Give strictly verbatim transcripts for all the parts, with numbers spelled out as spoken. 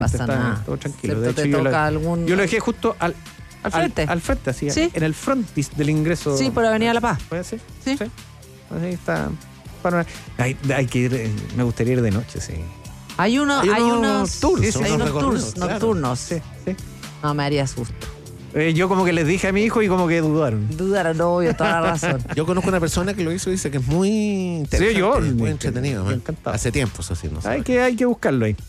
Pasa está nada. todo tranquilo. ¿Cierto? De hecho, ¿Te yo, toca lo, algún... yo lo dejé justo al, al frente. Al, al frente, así, ¿Sí? en el frontis del ingreso. Sí, por Avenida La Paz. ¿Puede ser? Sí. Sí. Ahí está. Para, hay, hay que ir, me gustaría ir de noche, sí. Hay, uno, hay, hay unos, unos tours, sí, sí, hay unos unos tours claro. nocturnos. Sí, sí. No, me haría susto. Eh, yo como que les dije a mi hijo y como que dudaron. Dudaron, no, obvio, toda la razón. Yo conozco una persona que lo hizo y dice que es muy interesante, Sí, yo, muy me- entretenido. me ¿eh? encantaba. Hace tiempo, eso sí, no sé. Hay que, hay que buscarlo ahí.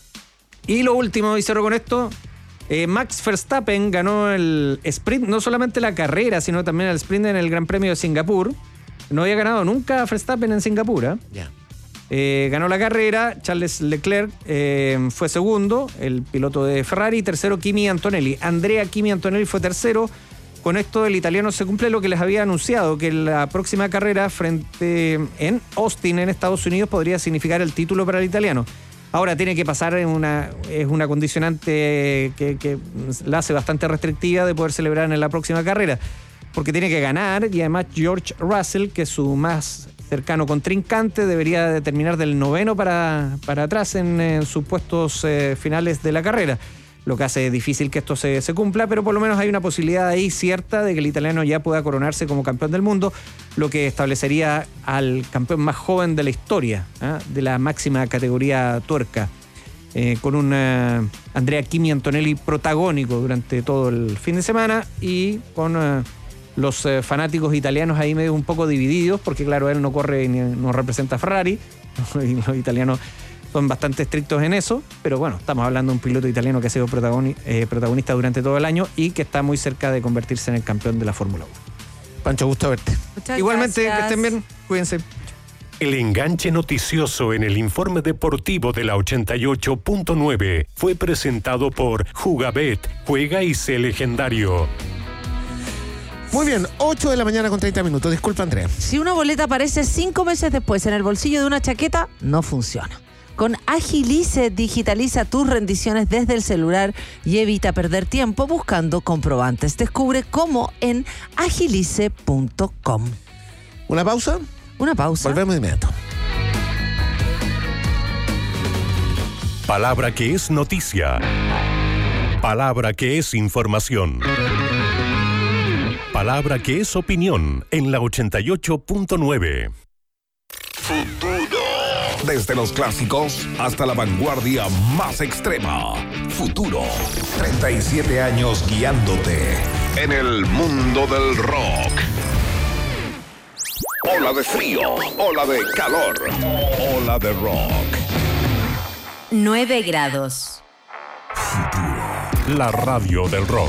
Y lo último, y cerro con esto, eh, Max Verstappen ganó el sprint, no solamente la carrera, sino también el sprint en el Gran Premio de Singapur. No había ganado nunca Verstappen en Singapur, ¿eh? Ya. Eh, ganó la carrera, Charles Leclerc eh, fue segundo, el piloto de Ferrari, tercero Kimi Antonelli. Andrea Kimi Antonelli fue tercero. Con esto el italiano se cumple lo que les había anunciado, que la próxima carrera frente en Austin, en Estados Unidos, podría significar el título para el italiano. Ahora tiene que pasar en una, es una condicionante que, que la hace bastante restrictiva de poder celebrar en la próxima carrera, porque tiene que ganar y además George Russell, que es su más cercano contrincante, debería de terminar del noveno para, para atrás en, en sus puestos eh, finales de la carrera, lo que hace difícil que esto se, se cumpla, pero por lo menos hay una posibilidad ahí cierta de que el italiano ya pueda coronarse como campeón del mundo, lo que establecería al campeón más joven de la historia, ¿eh? de la máxima categoría tuerca, eh, con un eh, Andrea Kimi Antonelli protagónico durante todo el fin de semana y con... Eh, los eh, fanáticos italianos ahí medio un poco divididos, porque claro, él no corre ni no representa a Ferrari, y los italianos son bastante estrictos en eso, pero bueno, estamos hablando de un piloto italiano que ha sido protagoni- eh, protagonista durante todo el año y que está muy cerca de convertirse en el campeón de la Fórmula uno. Pancho, gusto verte. Muchas Igualmente, gracias. que estén bien, cuídense. El enganche noticioso en el informe deportivo de la ochenta y ocho punto nueve fue presentado por Jugabet, juega y sé legendario. Muy bien, ocho de la mañana con treinta minutos. Disculpa, Andrea. Si una boleta aparece cinco meses después en el bolsillo de una chaqueta, no funciona. Con Agilice digitaliza tus rendiciones desde el celular y evita perder tiempo buscando comprobantes. Descubre cómo en agilice punto com. ¿Una pausa? Una pausa. Volvemos de inmediato. Palabra que es noticia. Palabra que es información. Palabra que es opinión en la ochenta y ocho punto nueve. Futuro. Desde los clásicos hasta la vanguardia más extrema. Futuro. treinta y siete años guiándote en el mundo del rock. Ola de frío, ola de calor, ola de rock. nueve grados. La radio del rock.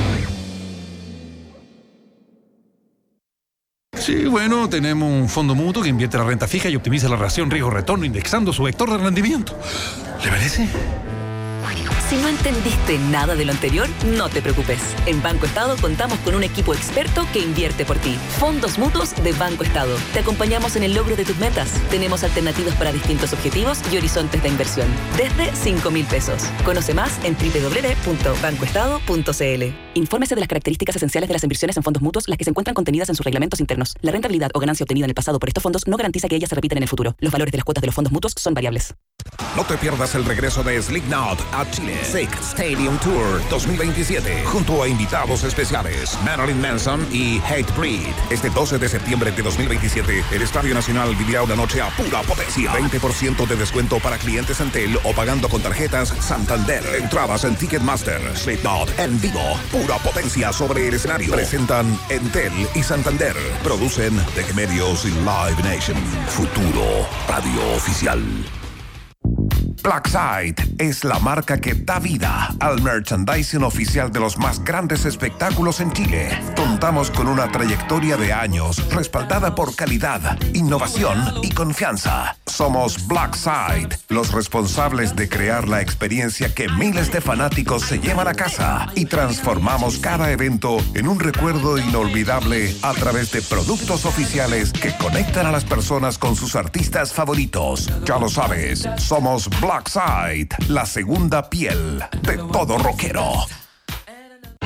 Sí, bueno, tenemos un fondo mutuo que invierte la renta fija y optimiza la relación riesgo-retorno indexando su vector de rendimiento. ¿Le parece? Si no entendiste nada de lo anterior, no te preocupes. En Banco Estado contamos con un equipo experto que invierte por ti. Fondos mutuos de Banco Estado. Te acompañamos en el logro de tus metas. Tenemos alternativas para distintos objetivos y horizontes de inversión. Desde cinco mil pesos. Conoce más en doble u doble u doble u punto banco estado punto c l. Infórmese de las características esenciales de las inversiones en fondos mutuos, las que se encuentran contenidas en sus reglamentos internos. La rentabilidad o ganancia obtenida en el pasado por estos fondos no garantiza que ellas se repitan en el futuro. Los valores de las cuotas de los fondos mutuos son variables. No te pierdas el regreso de Slipknot a Chile. Sick Stadium Tour dos mil veintisiete. Junto a invitados especiales Marilyn Manson y Hatebreed. Este doce de septiembre de dos mil veintisiete, el Estadio Nacional vivirá una noche a pura potencia. veinte por ciento de descuento para clientes Entel o pagando con tarjetas Santander. Entradas en Ticketmaster. Slipknot en vivo. Pura potencia sobre el escenario. Presentan Entel y Santander. Producen Tech Medios y Live Nation. Futuro Radio Oficial. Blackside es la marca que da vida al merchandising oficial de los más grandes espectáculos en Chile. Contamos con una trayectoria de años respaldada por calidad, innovación y confianza. Somos Blackside, los responsables de crear la experiencia que miles de fanáticos se llevan a casa y transformamos cada evento en un recuerdo inolvidable a través de productos oficiales que conectan a las personas con sus artistas favoritos. Ya lo sabes, somos Blackside, la segunda piel de todo rockero.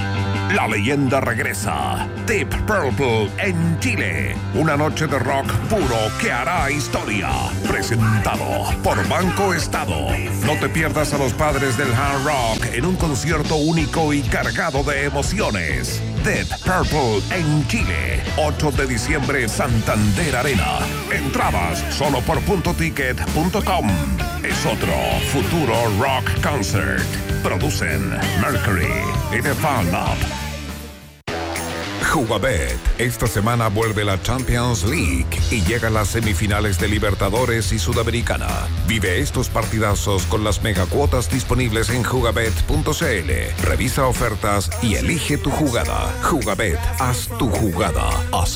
La leyenda regresa. Deep Purple en Chile. Una noche de rock puro que hará historia. Presentado por Banco Estado. No te pierdas a los padres del hard rock en un concierto único y cargado de emociones. Deep Purple en Chile. ocho de diciembre, Santander Arena. Entradas solo por punto ticket punto com. Es otro futuro rock concert. Producen Mercury y The Fan Up. Jugabet. Esta semana vuelve la Champions League y llegan las semifinales de Libertadores y Sudamericana. Vive estos partidazos con las megacuotas disponibles en jugabet punto cl. Revisa ofertas y elige tu jugada. Jugabet, haz tu jugada. Haz